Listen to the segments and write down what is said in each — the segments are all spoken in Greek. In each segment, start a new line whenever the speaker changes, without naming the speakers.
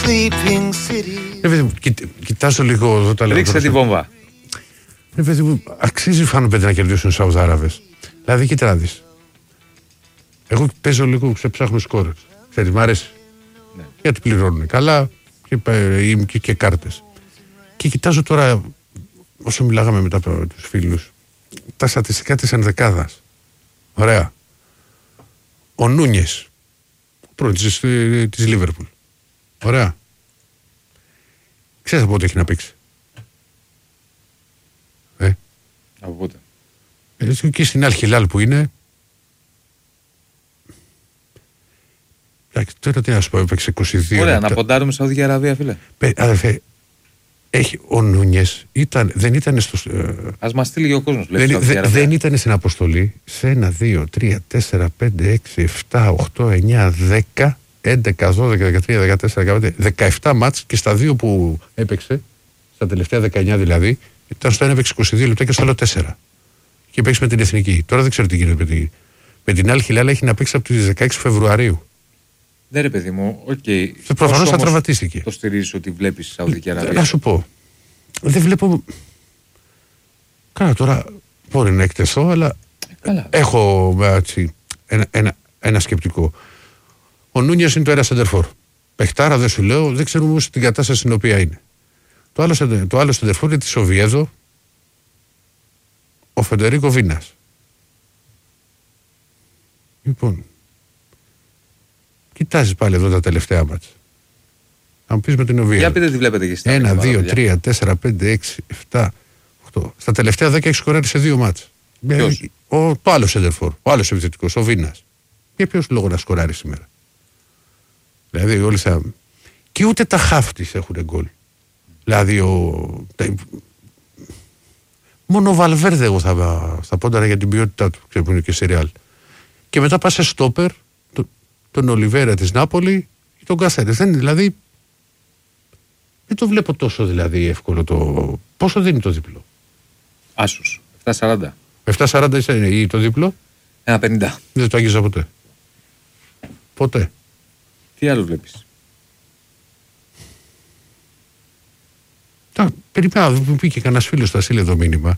Κοιτάζω λίγο εδώ τα λέω.
Ρίξε τη βόμβα.
Αξίζει φάνω παιδί να κερδίσουν οι Σαουδάραβες. Δηλαδή κοίτα να δεις. Εγώ παίζω λίγο, ψάχνω σκόρ. Ξέρεις, μ' αρέσει.
Ναι.
Γιατί πληρώνουν καλά και κάρτες. Και κοιτάζω τώρα, όσο μιλάγαμε μετά από τους φίλους, τα στατιστικά της ενδεκάδας. Ωραία. Ο Νούνιες, πρώτης της Λίβερπουλ. Ωραία. Ξέρεις από πότε έχει να παίξει.
Από πότε.
Και στην Αλ Χιλάλ που είναι. Τώρα τι να σου πω, έπαιξε 22.
Ωραία, να ποντάρουμε Σαουδική Αραβία, φίλε.
Αδερφέ, ο Νούνιες δεν ήταν στο.
Ας μας στείλει ο κόσμος.
Δεν ήταν στην αποστολή σε 1, 2, 3, 4, 5, 6, 7, 8, 9, 10, 11, 12, 13, 14, 15, 17 μάτς και στα 2 που έπαιξε, στα τελευταία 19 δηλαδή, ήταν στο ένα έπαιξε 22 λεπτά και στο άλλο 4. Και παίξει με την εθνική. Τώρα δεν ξέρω τι γίνεται με την Αλ Χιλάλ, έχει να παίξει από τις 16 Φεβρουαρίου.
Ναι, ρε παιδί μου, οκ.
Προφανώς θα τραυματίστηκε.
Το στηρίζεις ότι βλέπεις Σαουδική Αραβία.
Να σου πω. Δεν βλέπω. Καλά, τώρα μπορεί να εκτεθώ, αλλά έχω έτσι, ένα σκεπτικό. Ο Νούνιας είναι το ένα σεντερφόρ. Πεχτάρα δεν σου λέω, δεν ξέρουμε όμως την κατάσταση στην οποία είναι. Το άλλο σεντερφόρ είναι τη Οβιέδο, ο Φεντερίκο Βίνας. Λοιπόν, κοιτάζεις πάλι εδώ τα τελευταία μάτς. Αν πεις με την Οβιέδο.
Για πείτε τι βλέπετε και στα
1, 2, 3, 4, 5, 6, 7, 8. Στα τελευταία 10 έχει σκοράρει σε 2 μάτς. Το άλλο σεντερφόρ, ο άλλος επιθετικός, ο Βίνας. Για ποιος λόγο να σκοράρει σήμερα. Δηλαδή όλοι θα. Και ούτε τα χαφ της έχουν γκολ. Δηλαδή μόνο ο Βαλβέρδε εγώ θα πόνταρα για την ποιότητά του, ξέρω που είναι και σε Ρεάλ. Και μετά πας σε στόπερ, τον Ολιβέρα της Νάπολη και τον Κασέρες. Δηλαδή δεν το βλέπω τόσο δηλαδή εύκολο το. Πόσο δίνει το διπλό.
Άσους, 7,40.
7,40 είναι το διπλό.
1,50.
Δεν το άγγιζα ποτέ. Ποτέ.
Τι άλλο βλέπεις.
Περιμένω, μου πήγε κανένας φίλος στα στείλει εδώ μήνυμα.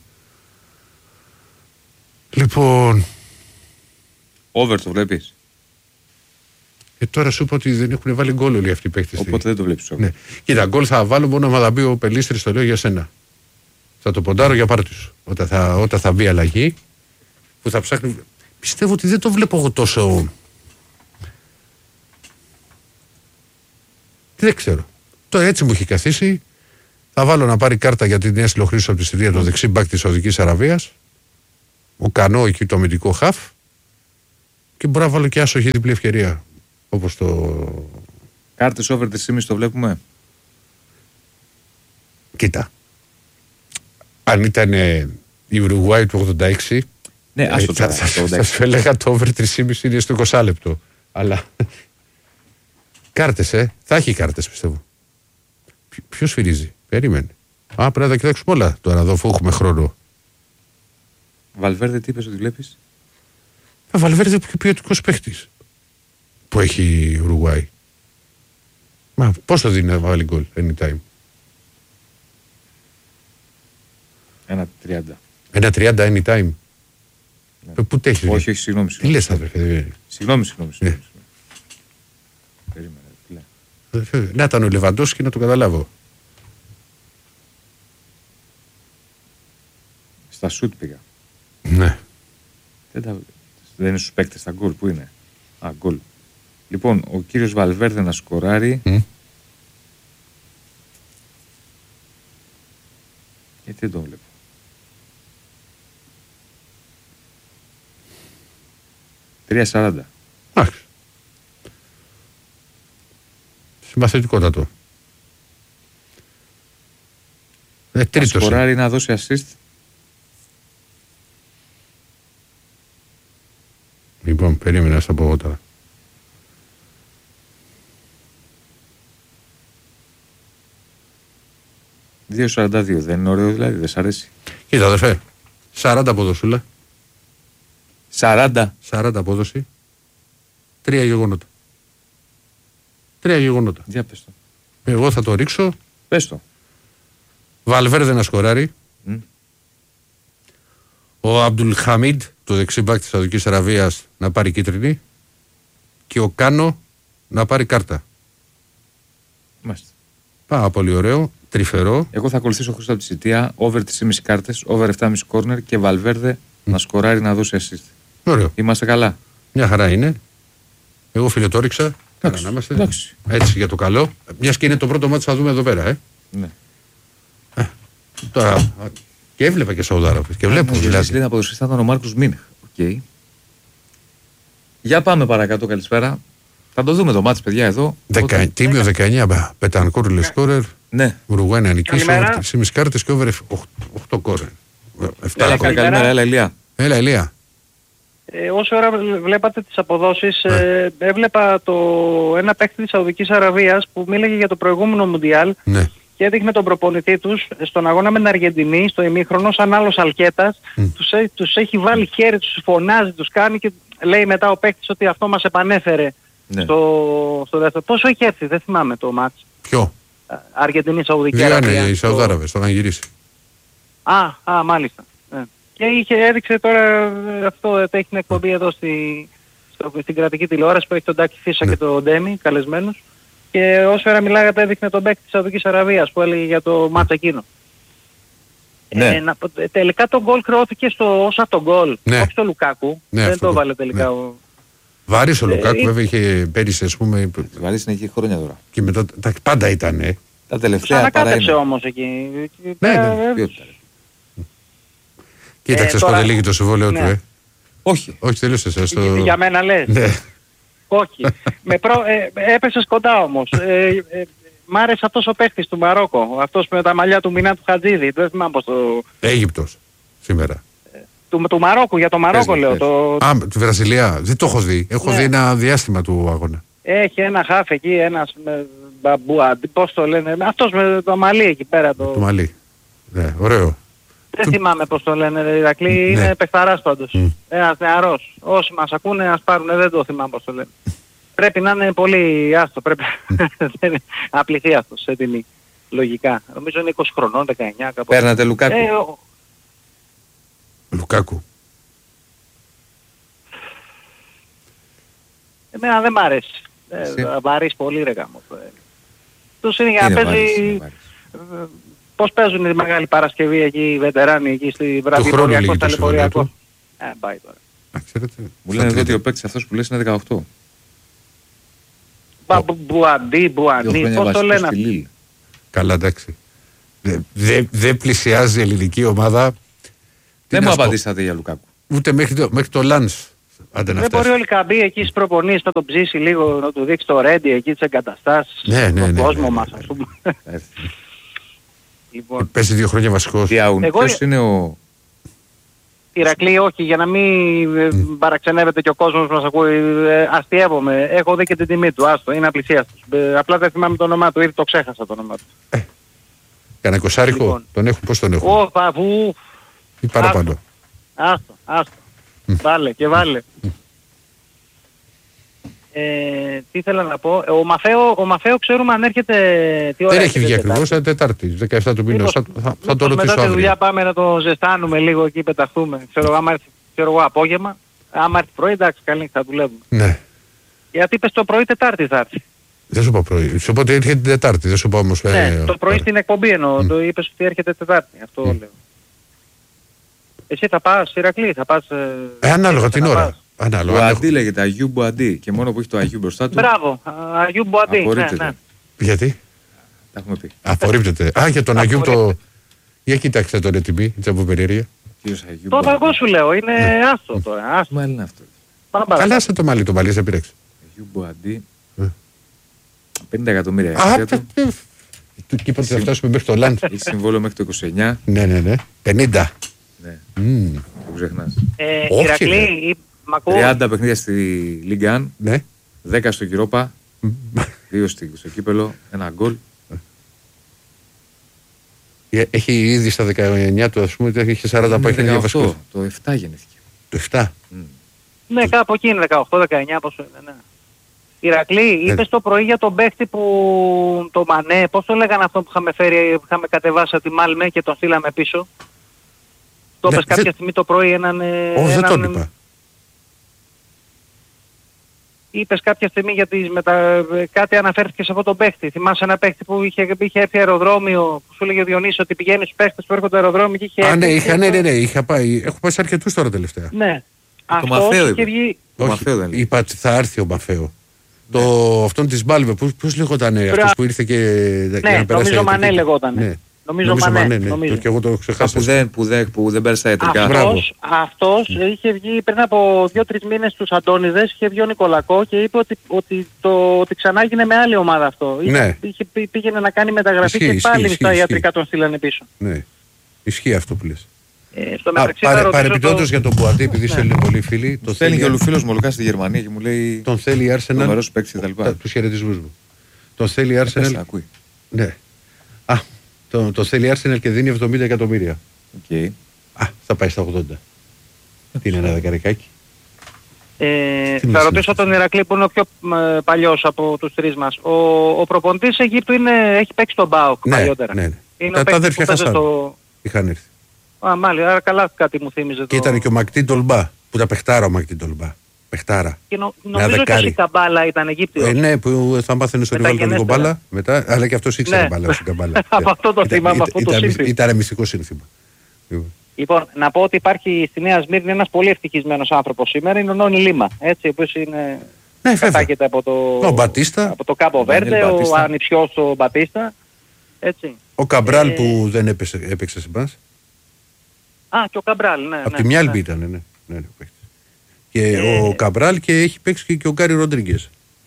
Λοιπόν.
Over το βλέπεις.
Τώρα σου είπα ότι δεν έχουν βάλει γκολ όλοι αυτοί οι παίκτες.
Οπότε δεν το βλέπεις.
Ναι. Κοίτα, γκολ θα βάλω μόνο άμα θα μπει ο Πελίστρης, το λέω για σένα. Θα το ποντάρω για πάρτι σου. Όταν θα μπει αλλαγή, που θα ψάχνει. Πιστεύω ότι δεν το βλέπω εγώ τόσο. Δεν ξέρω. Τώρα έτσι μου έχει καθίσει. Θα βάλω να πάρει κάρτα για την Έστειλο Χρήστο από τη Συρία, το δεξί μπακ της Σαουδικής Αραβίας. Ο Κανό εκεί το αμυντικό χαφ. Και μπορώ να βάλω και άσοχη διπλή ευκαιρία. Όπως το.
Κάρτες over 3,5 το βλέπουμε.
Κοίτα. Αν ήταν η Ουρουγουάη του 86.
Ναι,
θα σου έλεγα το over 3,5 είναι στο 20 λεπτό. Αλλά. Κάρτες, θα έχει κάρτες πιστεύω. Ποιος σφυρίζει. Περίμενε. Πρέπει να τα κοιτάξουμε όλα τώρα εδώ, αφού έχουμε χρόνο.
Βαλβέρδε, τι είπες ότι βλέπεις.
Βαλβέρδε πιο ποιοτικός παίχτης που έχει η Ουρουγουάη. Μα πώς το δίνει να βάλει γκολ anytime.
1,30.
1,30 anytime. Ναι. Πού τέχει.
Όχι, συγγνώμη.
Τι λες αδερφέ.
Συγγνώμη. Περίμενε.
Να ήταν ο Λεβαντόσκι να το καταλάβω.
Στα σουτ πήγα.
Ναι.
Δεν είναι στους παίκτες στα γκολ. Πού είναι. Γκολ. Λοιπόν, ο κύριος Βαλβέρδε να σκοράρει. Γιατί δεν το βλέπω. $3,40.
Εντάξει. Συμπαθητικότατο.
Να σκοράρει να δώσει assist.
Λοιπόν, περίμενα στα πω εγώ τώρα.
$2,42. Δεν είναι ωραίο δηλαδή, δεν σ' αρέσει.
Κοίτα αδερφέ, 40 αποδοσούλα.
40
απόδοση. 3 γεγονότα. 3 γεγονότα.
Για πες το.
Εγώ θα το ρίξω.
Πες το.
Βαλβέρδε να σκοράρει. Ο Αμπτουλχαμίντ, το δεξί μπακ της Σαουδικής Αραβίας, να πάρει κίτρινη. Και ο Κάνο να πάρει κάρτα.
Μάλιστα.
Πάρα πολύ ωραίο, τρυφερό.
Εγώ θα ακολουθήσω Χρήστο από τη Σιτία, over 3,5 κάρτες, over 7,5 κόρνερ και Βαλβέρδε να σκοράρει να δώσει assist.
Ωραίο.
Είμαστε καλά.
Μια χαρά είναι. Εγώ φίλε το ρίξα. Καλά να είμαστε. Έτσι για το καλό. Μιας και είναι το πρώτο μάτι θα δούμε εδώ πέρα.
Ναι.
Τώρα, και έβλεπα και Σαουδάραβες. Και βλέπω δηλαδή.
Από το ήταν ο Μάρκος Μίνεχ. Okay. Για πάμε παρακάτω, καλησπέρα. Θα το δούμε το μάτς, παιδιά, εδώ.
Τίμιο 19, Πετανκούρ Λεσκόρερ.
Ναι.
Ουρουγουάη να νικήσει, over 3,5 κάρτες και over 8 κόρερ.
Καλημέρα, έλα Ηλία.
Έλα Ηλία.
Όσο ώρα βλέπατε τις αποδόσεις, έβλεπα ένα παίκτη της Σαουδικής Αραβίας που μίλαγε για το προηγούμενο Μουντιάλ και έδειχνε τον προπονητή τους στον αγώνα με την Αργεντινή, στο ημίχρονο, σαν άλλος αλκέτας. Τους έχει βάλει χέρι, τους φωνάζει, τους κάνει και λέει μετά ο παίκτης ότι αυτό μας επανέφερε στο δεύτερο. Πόσο έχει έρθει, δεν θυμάμαι το μάτς.
Ποιο?
Αργεντινή, Σαουδική Αραβία.
Ναι, οι Σαουδάραβες, το είχαν γυρίσει.
Μάλιστα. Και έδειξε τώρα αυτό, έχει την εκπομπή εδώ στην κρατική τηλεόραση που έχει τον Τάκη Φίσα και τον Ντέμι καλεσμένους. Και όσο ώρα μιλάγατε έδειχνε τον παίκτη της Σαουδικής Αραβίας που έλεγε για το μάτς εκείνο.
Ναι.
Τελικά το γκολ χρεώθηκε ως αυτογκολ, όχι στο Λουκάκου. Δεν το έβαλε τελικά.
Βάρης ο Λουκάκου βέβαια είχε πέρυσι, ας πούμε.
Βάρης είναι εκεί χρόνια τώρα.
Και μετά πάντα ήταν.
Τα τελευταία
ανακάτεψε όμως εκεί.
Ναι. Κοίταξε πότε λύγει το συμβόλαιο του,
Όχι.
Όχι, τελείωσε.
Για μένα λες.
Ναι.
Όχι. Έπεσες κοντά όμως. Μ' άρεσε αυτός ο παίχτης του Μαρόκο. Αυτός με τα μαλλιά του Μινά του Χατζίδη. Δεν θυμάμαι πώς το...
Αίγυπτος σήμερα.
Του Μαρόκου, για το Μαρόκο λέω.
Τη Βραζιλία. Δεν το έχω δει. Έχω δει ένα διάστημα του αγώνα.
Έχει ένα χάφ εκεί, ένας με μπαμπουάντι, πώς το λένε. Αυτός με το μαλλί εκεί πέρα.
Το μαλλί. Ναι, ωραίο.
Δεν θυμάμαι πώς το λένε, Ηρακλή, είναι παιχταράς πάντως. Ένας νεαρός. Όσοι μας ακούνε ας πάρουν, δεν το θυμάμαι πώς το λένε. Πρέπει να είναι πολύ άστο, πρέπει να απληθεί αυτός σε τιμή. Λογικά. Νομίζω είναι 20 χρονών, 19 κάπου.
Παίρνατε Λουκάκου.
Λουκάκου.
Εμένα δεν μ' αρέσει. Μ' αρέσει πολύ ρε γάμο. Τους είναι για να παίζει... Πώς παίζουν τη Μεγάλη Παρασκευή εκεί οι βετεράνοι εκεί στη Βραδιποριακό ταλαιπωριακό. Πάει τώρα.
Μου λένε εδώ ότι ο παίκτης αυτός που λες είναι 18.
Μπουαντί, πώς το λένε.
Καλά, εντάξει. Δεν πλησιάζει η ελληνική ομάδα.
Δεν μου απαντήσατε για Λουκάκου.
Ούτε μέχρι το Λάνς.
Δεν μπορεί ο Λικαμπή εκεί στις προπονήσεις να τον ψήσει λίγο, να του δείξει το ρέντι εκεί τις εγκαταστάσεις, τον κόσμο μας ας πούμε.
Λοιπόν. Πέσει 2 χρόνια βασικός.
Ποιος είναι ο...
Ηρακλή, όχι, για να μην παραξενεύεται και ο κόσμος μας ακούει, αστιεύομαι. Έχω δει και την τιμή του, άστο, είναι απλησίαστος. Απλά δεν θυμάμαι το όνομά του, ήδη το ξέχασα το όνομά του.
Κανένα κοσάρικο, λοιπόν. Τον έχουν, πώς τον έχουν. Ή παραπάνω.
Άστο. Βάλε και βάλε. Τι ήθελα να πω. Ο Μαθαίο ξέρουμε αν έρχεται...
Δεν έχει βγει ακριβώς, Τετάρτη, 17 του μήνος. Θα το ρωτήσω αύριο.
Μετά τη δουλειά πάμε να το ζεστάνουμε λίγο εκεί, πεταχτούμε. Ξέρω εγώ απόγευμα. Άμα έρθει πρωί, εντάξει, καλή, θα δουλεύουμε.
Ναι.
Γιατί είπες το πρωί Τετάρτη θα έρθει.
Δεν σου είπα πρωί. Σου είπα ότι έρχεται την Τετάρτη. Δεν σου είπα όμως...
Ναι, το πρωί στην εκπομπή εννοώ. Το είπες ότι έρχεται Τετάρτη. Αυτό λέω. Εσύ θα πας, Ηρακλή, θα πας...
Ανάλογα την ώρα.
Μπουαντί λέγεται, Αγίου Μπουαντί. Και μόνο που έχει το Αγίου μπροστά του.
Μπράβο, Αγίου Μπουαντί. Ναι.
Γιατί?
Τα έχουμε πει.
Απορρίπτεται. Για τον Αγίου το... Για κοιτάξτε τον ετοιμή, την από περιέργεια.
Το εγώ σου λέω, είναι άστο τώρα.
Μα είναι αυτό.
Καλά σε το μαλλί σε πειράξει.
Αγίου Μπουαντί. 50 εκατομμύρια.
Του είπα ότι θα φτάσουμε μέχρι το Λάντ.
Έχει συμβόλαιο μέχρι το 29.
Ναι. 50.
Ναι. Το ξεχνάς.
Ηρακλή,
30 παιχνίδια στη Λίγκαν, 10 στο Europa, 2 στο κύπελο, 1 γκολ.
Έχει ήδη στα 19 του, ας πούμε, ότι έχει 40 παιχνίδια βασικός.
Το 7 γεννήθηκε.
Το 7.
Ναι, κάπου εκεί είναι 18-19, πόσο είναι, ναι. Ηρακλή, είπες το πρωί για τον παίχτη που το Μανέ, πώς το λέγανε αυτό που είχαμε κατεβάσει από τη Μάλμε και τον στείλαμε πίσω. Το είπες κάποια στιγμή το πρωί έναν...
Όχι, δεν τον είπα.
Είπες κάποια στιγμή για κάτι αναφέρθηκε σε αυτό τον παίχτη. Θυμάσαι ένα παίχτη που είχε έρθει αεροδρόμιο, που σου έλεγε ο Διονύσης ότι πηγαίνει στους παίχτες που έρχονται αεροδρόμιο και είχε έρθει.
Ναι, είχα πάει. Έχω πάει σε αρκετούς τώρα τελευταία.
Ναι.
Το Μαφέο είπε.
Όχι, είπα ότι θα έρθει ο Μαφέο. Αυτόν της Μπάλβε, πώς λεγότανε αυτός που ήρθε και...
Ναι, νομίζω Μανέ λεγότανε. Νομίζω Μανέ.
Και εγώ το ξεχάσα.
Που δεν πέρασε ιατρικά.
Αυτός είχε βγει πριν από 2-3 μήνες στους Αντώνιδες, είχε βγει ο Νικολακό και είπε ότι ξανά έγινε με άλλη ομάδα αυτό.
Ναι.
Πήγαινε να κάνει μεταγραφή και πάλι στα ιατρικά τον στείλανε πίσω.
Ναι, ισχύει αυτό που λες.
Παρεπιπτόντως
για τον Μπουατί, επειδή στέλνει πολλοί φίλοι.
Το στέλνει και ο φίλος μου στη Γερμανία και μου λέει.
Τον θέλει η Arsenal.
Τους
χαιρετισμούς μου. Τον θέλει η Arsenal. Ναι. Το θέλει η Arsenal και δίνει 70 εκατομμύρια. Θα πάει στα 80. Τι είναι ένα δεκαρικάκι.
Θα ρωτήσω τον Ηρακλή που είναι ο πιο παλιός από τους τρεις μας. Ο προπονητής Αιγύπτου έχει παίξει τον ΠΑΟΚ παλιότερα.
Ναι. Τα αδέρφια Χασάν είχαν έρθει.
Μάλιστα, άρα καλά κάτι μου θύμιζε.
Και ήταν και ο Μακτίν Τολμπά, που τα παιχτάρα ο Μακτίν Τολμπά. Παιχτάρα.
Και νομίζω και η Καμπάλα ήταν Αιγύπτιος.
Ναι, που θα μάθαινε στο Ριβάλ τον Νικομπάλα μετά, αλλά και αυτός ήξερε μπάλα στην Καμπάλα.
Από αυτό το θυμάμαι, από αυτό το σύνθημα.
Ήταν μυστικό σύνθημα.
Λοιπόν, να πω ότι υπάρχει στη Νέα Σμύρνη ένας πολύ ευτυχισμένος άνθρωπος σήμερα, είναι ο Νόνι Λίμα, έτσι, ο οποίος είναι...
Ναι,
κατάγεται από το Κάμπο Βέρντε, ο ανιψιός του Μπατίστα, έτσι.
Ο Καμπράλ που δεν έπαιξε σε εμάς.
Και ο Καμπράλ, ναι.
Από τη Μιάλμπη ήταν, ναι. Και ο Καμπράλ και έχει παίξει και ο Γκάρι Ροντρίγκες.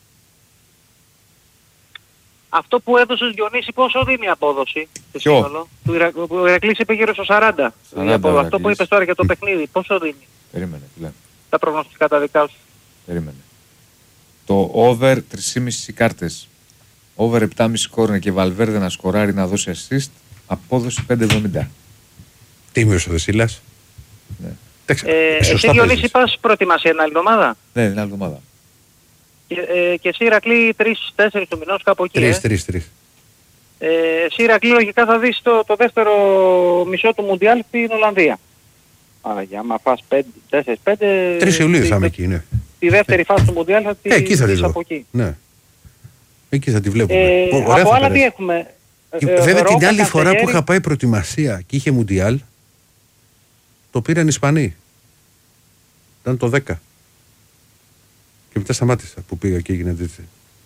Αυτό που έδωσες Διονύση, πόσο δίνει η απόδοση?
Ποιο?
Ο Ηρακλής είπε γύρω στο 40. Αυτό που είπες τώρα για το παιχνίδι, πόσο δίνει?
Περίμενε.
Τα προγνωστικά τα δικά σου.
Περίμενε. Το over 3,5 κάρτες. Over 7,5 κόρνερ και Βαλβέρδε να σκοράρει να δώσει assist. Απόδοση 5,70.
Τίμιος ο Δεσίλας.
Ναι.
Εσύ Διονύση πας προετοιμασία την άλλη εβδομάδα?
Ναι, την άλλη εβδομάδα.
Και εσύ Ηρακλή 3-4 του μηνός κάπου εκεί.
3.
Εσύ Ηρακλή λογικά θα δεις το δεύτερο μισό του Μουντιάλ στην Ολλανδία. Άρα για άμα φας 4-5...
3 Ιουλίου θα είμαι εκεί, ναι.
Τη δεύτερη φάση του Μουντιάλ θα τη δεις από εκεί.
Ναι. Εκεί θα τη βλέπουμε.
Από άλλα τι έχουμε?
Βέβαια την άλλη φορά που είχα πάει προετοιμασία και είχε Μουντιάλ, το πήραν οι Ισπανοί. Ήταν το 10. Και μετά σταμάτησα που πήγα και έγινε έτσι.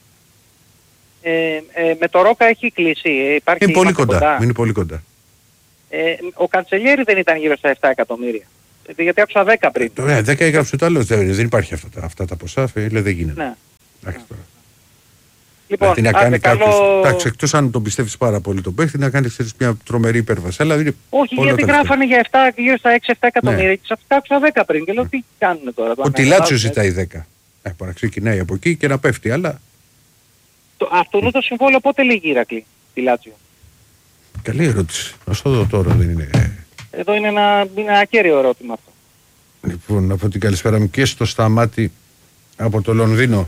Με το Ρόκα έχει κλείσει.
Είναι πολύ κοντά. Είναι πολύ κοντά.
Ο Καντσελιέρη δεν ήταν γύρω στα 7 εκατομμύρια. Γιατί άκουσα 10 πριν.
10 έγραψε το άλλο. Δεν υπάρχει αυτά τα ποσά. Δεν γίνεται.
Ναι.
Λοιπόν, να κάνει κάποιος, εκτός αν τον πιστεύεις πάρα πολύ τον παίχτη, να κάνει μια τρομερή υπέρβαση.
Όχι, γιατί γράφανε για 7, γύρω στα 6-7 εκατομμύρια και αυτά άκουσα 10 πριν και λέω τι κάνουν τώρα.
Ο Τιλάτσιο ζητάει 10. Μπορεί να ξεκινάει από εκεί και να πέφτει, αλλά...
Αυτό το συμβόλαιο πότε λύγει η Ηρακλή, Τιλάτσιο?
Καλή ερώτηση. Ας το δω τώρα, δεν είναι...
Εδώ είναι ένα ακέραιο ερώτημα αυτό.
Λοιπόν, να πω την καλησπέρα μου και στο Σταμάτη από το Λονδίνο.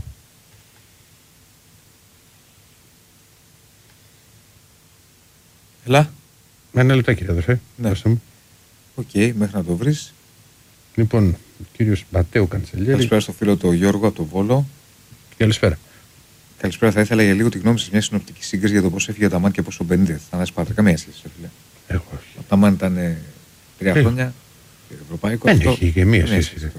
Έλα.
Ένα λεπτά κύριε αδερφέ.
Ναι. Οκ, μέχρι να το βρεις.
Λοιπόν, ο κύριος Μπατέο Καντσελιέρη.
Καλησπέρα στο φίλο του Γιώργο από το Βόλο.
Καλησπέρα.
Καλησπέρα, θα ήθελα για λίγο τη γνώμη σας μια συνοπτική σύγκριση για το πώς έφυγε ο Ταμάν και πώς ο Μπενίτεθ. Θα ανασπάρτε καμία σχέση, φίλε. Ο Ταμάν ήταν 3 χρόνια. Ευρωπαϊκό.
Δεν έχει και μία σχέση.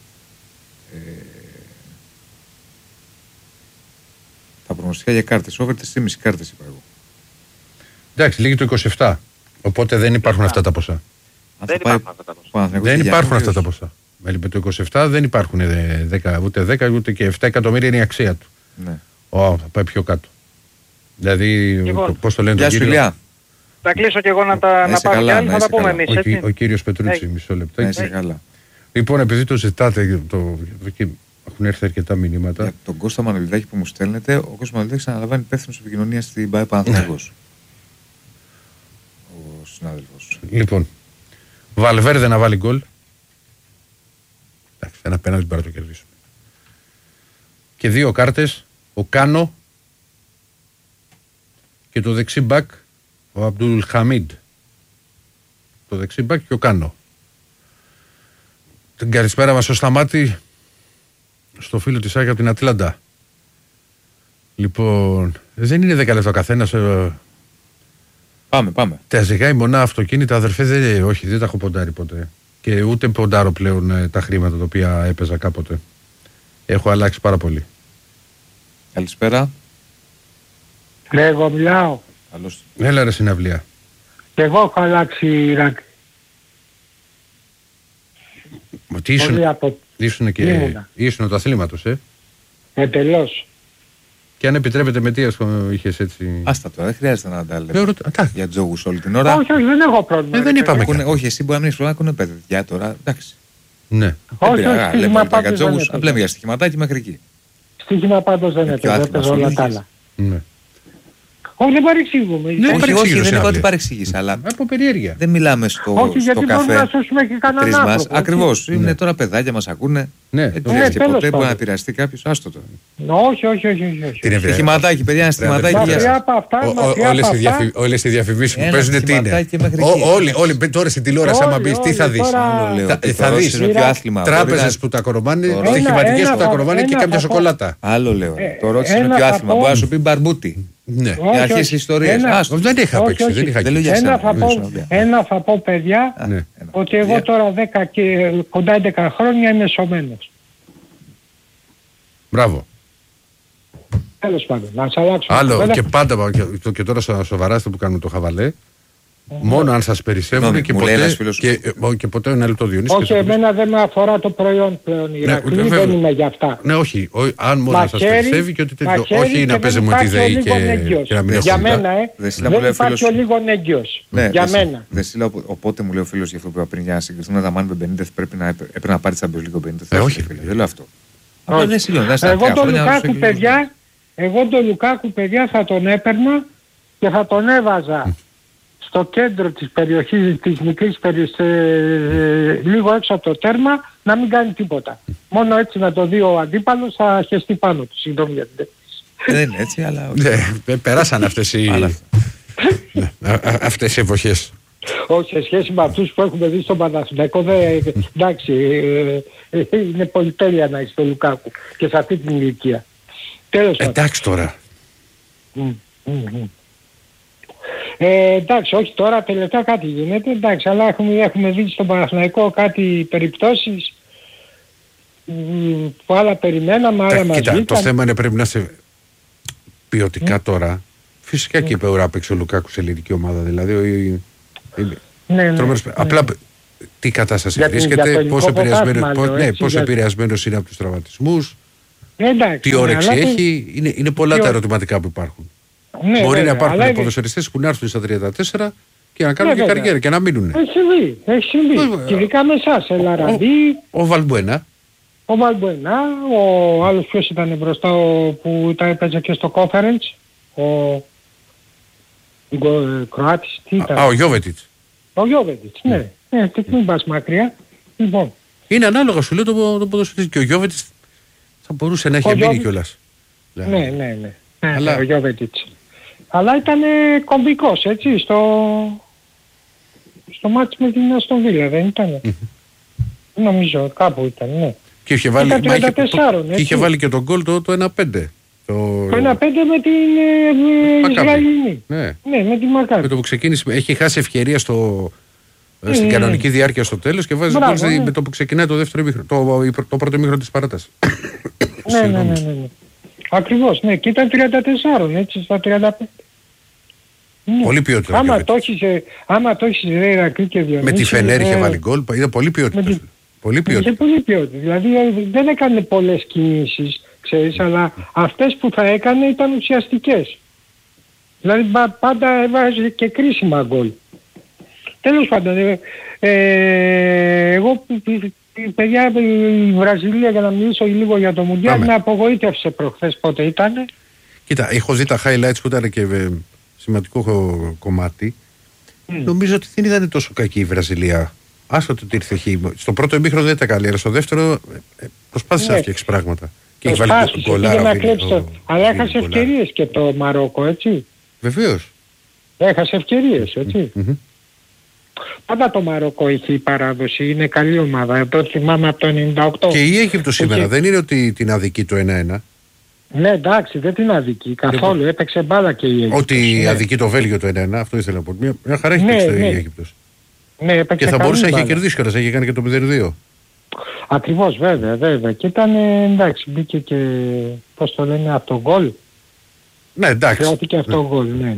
Τα προγνωστικά για κάρτες. Over 3,5 κάρτες είπα εγώ.
Εντάξει, λύγει το 27. Οπότε δεν υπάρχουν αυτά τα ποσά.
Δεν υπάρχουν αυτά τα ποσά.
Δεν υπάρχουν αυτά τα ποσά. Με το 27 δεν υπάρχουν ούτε 10 ούτε και 7 εκατομμύρια είναι η αξία του.
Ναι.
Θα πάει πιο κάτω. Δηλαδή,
λοιπόν,
πώς το λένε τον κύριο.
Φιλιά. Θα κλείσω και εγώ να πάω κι άλλοι, θα τα πούμε εμείς.
Ο κύριος Πετρούτσι, μισό λεπτό.
Είσαι καλά.
Λοιπόν, επειδή το ζητάτε, έχουν έρθει αρκετά μηνύματα.
Για τον Κώστα Μανολιδάκη που μου στέλνετε, ο Κώστας Μανολιδάκης αναλαμβάνει υπεύθυνος επικοινωνία στην ΠΑΕ Παναθηναϊκός. Ο συνάδελφος.
Λοιπόν, Βαλβέρδε να βάλει γκολ. Εντάξει, ένα πέναλτι πρέπει να το κερδίσουμε. και 2 κάρτες, ο Κάνο και το δεξί μπακ, ο Αμπτούλ Χαμίντ. Το δεξί μπακ και ο Κάνο. Την καλησπέρα μας στο Σταμάτη, στο φίλο της Άγια από την Ατλάντα. Λοιπόν, δεν είναι 10 λεπτά ο καθένας.
Πάμε.
Τα ζυγάει μονά αυτοκίνητα, αδερφέ, δεν τα έχω ποντάρει ποτέ. Και ούτε ποντάρω πλέον τα χρήματα τα οποία έπαιζα κάποτε. Έχω αλλάξει πάρα πολύ.
Καλησπέρα.
Ναι, εγώ μιλάω.
Καλώς.
Έλα ρε συναυλία.
Και εγώ έχω αλλάξει ρακ.
Τι ήσουν το αθλήματος,
Εντελώς.
Και αν επιτρέπετε με τι είχες έτσι...
Άστα τώρα, δεν χρειάζεται να τα λέμε για τζόγους όλη την ώρα.
Όχι, δεν έχω πρόβλημα.
Δεν είπαμε.
Όχι, εσύ μπορεί να μην έχεις πρόβλημα, ακούνε παιδιά τώρα, εντάξει.
Ναι.
Όχι,
λέμε για τζόγους, λέμε για στοιχηματάκι μέχρι εκεί.
Στοίχημα πάντως δεν έπαιζε όλα τα άλλα.
Ναι.
Όχι, δεν παρεξήγουμε.
Όχι, δεν είπα ότι παρεξήγησε, αλλά
από περιέργεια.
Δεν μιλάμε στο
καφέ. Όχι, γιατί μπορούμε να σώσουμε και κανέναν άνθρωπο.
Ακριβώς, είναι τώρα παιδάκια μας ακούνε.
Ναι,
και ποτέ μπορεί να επηρεαστεί κάποιος, άστο το.
Όχι.
Στοιχηματάκι, παιδιά, ένα στοιχηματάκι.
Όλες οι διαφημίσεις που παίζουν τι είναι. Όλοι τώρα στην τηλεόραση, άμα μπεις, τι θα δεις. Θα δεις τράπεζες που τα κορομάνε, στοιχηματικές που τα κορομάνε και κάποια σοκολάτα.
Άλλο λέω. Το ρώτησε είναι πιο άθλημα. Μπορεί να σου πει μπαρμπούτι.
Ναι.
Για αρχίσει ιστορίες.
Δεν είχα παίξει.
Ένα θα πω, παιδιά, ότι εγώ τώρα 10 και κοντά 11 χρόνια είμαι σωμένος.
Μπράβο.
Τέλος πάντων, να σας αλλάξω.
Άλλο και πάντα, και τώρα σοβαρά που κάνουμε το χαβαλέ, μόνο αν σας περισσεύουν και ποτέ ένα λεπτό Διονύση.
Όχι, εμένα δεν με αφορά το προϊόν πλέον, Ηρακλή, δεν είμαι για αυτά.
Ναι, όχι, αν μόνο σας περισσεύει και ότι τέτοιο, όχι να παίζει με τη ΔΕΗ και να μην
για μένα, δεν υπάρχει ο λίγο έγκυος. Για μένα.
Οπότε μου λέει ο φίλος για αυτό που είπα πριν, για να συγκριθούν τα Μάν με 50, πρέπει να πάρει Champions League 50.
Όχι,
δεν λέω αυτό.
Εγώ τον Λουκάκου, παιδιά, θα τον έπαιρνα και θα τον έβαζα στο κέντρο της περιοχής, της μικρής περιοχής, λίγο έξω από το τέρμα, να μην κάνει τίποτα. Μόνο έτσι να το δει ο αντίπαλος, θα χεστεί πάνω του. Συγγνώμη για την
δεν είναι έτσι, αλλά...
Ναι, περάσαν αυτές οι εποχές.
Όχι, σε σχέση με αυτούς που έχουμε δει στον Παναθηναϊκό, εντάξει, είναι πολυτέλεια να είσαι στο Λουκάκου και σε αυτή την ηλικία.
Εντάξει τώρα.
Εντάξει, όχι τώρα, τελευταία κάτι γίνεται, εντάξει, αλλά έχουμε δει στον Παναθηναϊκό κάτι περιπτώσεις που άλλα περιμέναμε, άλλα μας βγήκαν.
Το θέμα είναι πρέπει να είσαι ποιοτικά τώρα. Φυσικά και είπε ο παίξει ο Λουκάκου σε ελληνική ομάδα, δηλαδή απλά τι κατάσταση βρίσκεται, πόσο επηρεασμένος είναι από τους τραυματισμούς, τι όρεξη έχει, είναι πολλά τα ερωτηματικά που υπάρχουν. Μπορεί να υπάρχουν ποδοσφαιριστές που να έρθουν στα 34 και να κάνουν και καριέρα και να μείνουν.
Έχει συμβεί. Και ειδικά με εσάς, Ελαραντή.
Ο Βαλμπουένα.
Ο άλλος ποιος ήταν μπροστά που έπαιζε και στο conference. Ο Κροάτης, τι ήταν.
Ο Γιώβετιτς.
Ο Γιώβετιτς, ναι. Μην πας μακριά. Λοιπόν.
Είναι ανάλογα, σου λέω το ποδοσφαιριστή. Και ο Γιώβετιτς θα μπορούσε να έχει μείνει κιόλας.
Ναι. Ο Γιώβετιτς. Αλλά ήταν κομβικός, έτσι, στο μάτι με την Αστον Βίλα, δεν ήταν. Νομίζω, κάπου ήταν, ναι.
Και είχε βάλει και τον γκολ το 1-5.
Το 1-5 με την Ισραηλινή.
Ναι,
με την Μακάμπι.
Με το που ξεκίνησε, έχει χάσει ευκαιρία στην κανονική διάρκεια στο τέλος και βάζει γκολ με το που ξεκινάει το δεύτερο ημίχρονο, το πρώτο ημίχρονο της παράτασης.
Ναι. Ακριβώς, ναι, και ήταν 34, έτσι, στα 35.
Πολύ ποιότητα.
Άμα το έχεις ρε Ηρακλή και Διονύση.
Με τη Φενέρ είχε βάλει γκολ, είδα πολύ ποιότητα. Είχε
πολύ ποιότητα. Δηλαδή δεν έκανε πολλές κινήσεις, ξέρεις, αλλά αυτές που θα έκανε ήταν ουσιαστικές. Δηλαδή πάντα έβαζε και κρίσιμα γκολ. Τέλος πάντων, εγώ παιδιά, η Βραζιλία, για να μιλήσω λίγο για το Μουντιάλ, με απογοήτευσε προχθές πότε ήτανε.
Κοίτα, έχω δει τα highlights που ήταν και σημαντικό κομμάτι. Νομίζω ότι δεν ήταν τόσο κακή η Βραζιλία. Άστο ότι ήρθε εκεί. Στο πρώτο ημίχρονο δεν ήταν καλή, αλλά στο δεύτερο προσπάθησε να φτιάξει πράγματα. Και έχει βάλει γκολάρα.
Αλλά έχασε ευκαιρίες και το Μαρόκο, έτσι.
Βεβαίως.
Έχασε ευκαιρίες, έτσι. Πάντα το Μαρόκο έχει η παράδοση, είναι καλή ομάδα. Εδώ θυμάμαι από το 98.
Και η Αίγυπτος σήμερα δεν είναι ότι την αδικεί το 1-1.
Ναι, εντάξει, δεν την αδικεί καθόλου. Έπαιξε μπάλα και η Αίγυπτος.
Ότι αδικεί το Βέλγιο το 1-1, αυτό ήθελα να πω. Μια χαρά έχει παίξει η Αίγυπτος.
Ναι,
και θα μπορούσε να είχε κερδίσει κιόλας, είχε κάνει και το 0-2.
Ακριβώς, βέβαια. Και ήταν, εντάξει, μπήκε και, πώς το λένε, αυτό γκολ.
Ναι, εντάξει.
Χρειάστηκε αυτό γκολ, ναι.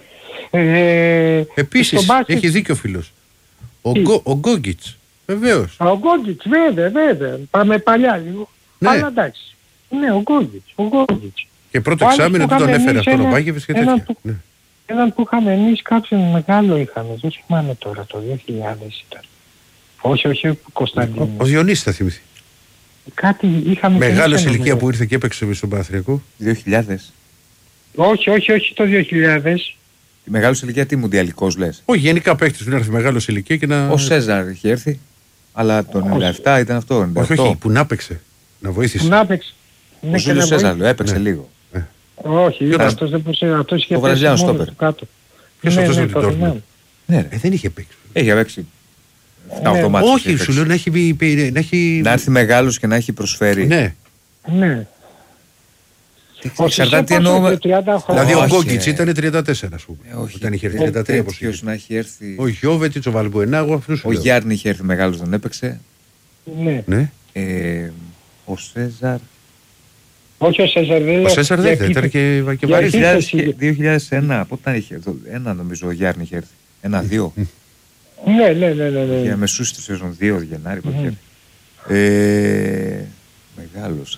Επίσης, έχει δίκιο ο φίλος. Ο Γκόγκιτς, βεβαίως.
Ο Γκόγκιτς, βέβαια. Πάμε παλιά λίγο. Ναι. Αλλά εντάξει. Ναι, ο Γκόγκιτς.
Και πρώτο εξάμηνο δεν τον έφερε αυτό ο Μπάκεβιτς και τέτοια.
Έναν που είχαμε εμείς κάποιον μεγάλο είχαμε, δεν θυμάμαι τώρα, το 2000 ήταν. Όχι, ο Κωνσταντίνος.
Ο Διονύσης θα θυμηθεί.
Κάτι είχαμε...
Μεγάλος ηλικία που ήρθε και έπαιξε στον Παναθηναϊκό.
2000.
Όχι το 2000.
Η μεγάλος ηλικία τι, μουντιαλικός λες?
Όχι, γενικά παίκτης που να έρθει μεγάλος ηλικία και να...
Ο Σέζαρ είχε έρθει, αλλά το 97 ήταν αυτό, 98.
Όχι, που να παίξε, να βοήθησε.
Που να παίξε.
Ο Ζούλιος Σέζαρ έπαιξε λίγο.
Όχι, αυτός δεν μπορούσε, αυτός είχε
παίξει μόνο του
κάτω.
Ποιος αυτός με την Dortmund?
Ναι,
δεν είχε παίξει.
Έχει παίξει 7-8 μάτς.
Όχι, σου λέω
να έρθει μεγάλος και να έχει προσφέρει.
Ναι.
Εξαρτάται τι εννοούμε.
Δηλαδή ο Γκόγκιτς ήταν 34, ας πούμε.
Όχι.
Όταν είχε έρθει 33
Ποιος να έχει έρθει.
Ο Γιώβετιτς, ο Βαλμπουενάγο, αυτούς.
Ο Γιάννη είχε έρθει μεγάλος, δεν έπαιξε.
Ναι.
Ο Σέζαρ.
Όχι ο Σέζαρ δεν.
Ο Σέζαρ δεν ήταν και βαρύς.
2001, πότε είχε. Ένα νομίζω ο Γιάννη είχε έρθει. 1-2.
Ναι.
Για μεσούς της σεζόν 2 Γενάρη. Μεγάλος,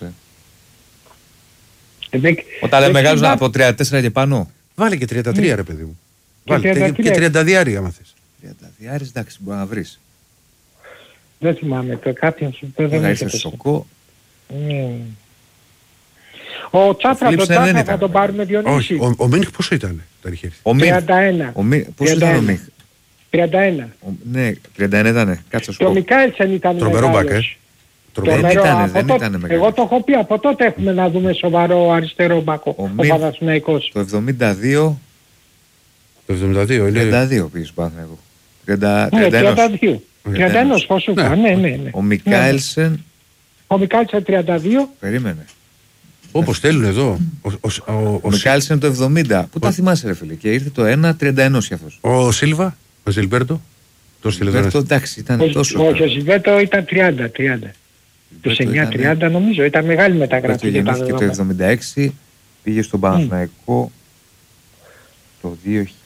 Όταν λέμε μεγάλος από 34 και πάνω.
Βάλε και 33 ρε παιδί μου. Βάλε και 30 διάρρη άμα θες.
30 διάρρης, εντάξει, μπορεί να βρεις.
Δεν θυμάμαι, κάποιον δεν
ήρθε Σοκό.
Ο Τσάπρα θα τον πάρουμε Διονύση.
Όχι, ο Μίνχ πόσο ήταν?
31.
Πόσο ήταν ο Μίνχ?
31.
Ναι, 31 ήταν. Κάτσε
και ο Μικάελσεν ήταν
μεγάλος.
Δεν ήταν μεγάλο.
Εγώ το έχω πει, από τότε έχουμε να δούμε σοβαρό αριστερό μπακό. Ο Παναθηναϊκός.
Το 72.
Το 72 είναι.
32 πήγες Παναθηναϊκό.
31 πόσο είπα, ναι.
Ο Μικάελσεν.
Ο Μικάελσεν 32.
Περίμενε.
Όπως θέλουν εδώ.
Ο Μικάελσεν το 70. Πού τα θυμάσαι ρε φίλε? Και ήρθε το 1-31 κι αυτός.
Ο Σίλβα, ο Ζιλμπέρτο.
Το Ζιλμπέρτο εντάξει ήταν τόσο.
Όχι, ο Ζιλμπέρτο ήταν 30. Το 9-30 νομίζω, ήταν μεγάλη μεταγραφή.
Γεννήθηκε το 76, πήγε στον Παναθηναϊκό το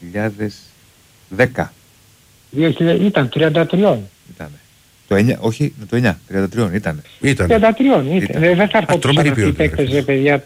2010.
Ήταν 33.
Ήτανε. Το 9, όχι, το 9, 33 ήτανε.
33 ήταν. Δεν θα έρθω τους παίκτες, παιδιά.